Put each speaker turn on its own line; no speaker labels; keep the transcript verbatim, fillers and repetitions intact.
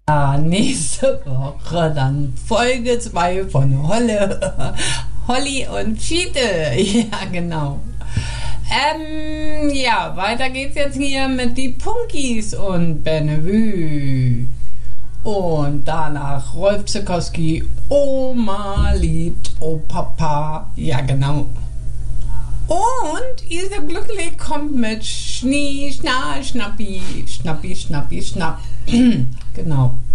Ja, nächste Woche dann Folge zwei von Holle, Holly und Fiete. Ja, genau. Ähm, ja, weiter geht's jetzt hier mit die Punkis und Bennevue. Und danach Rolf Zukowski, Oma liebt, oh Papa. Ja, genau. Und Isa Glücklich kommt mit Schnie, Schna, Schnappi, Schnappi, Schnappi, Schnapp. Genau.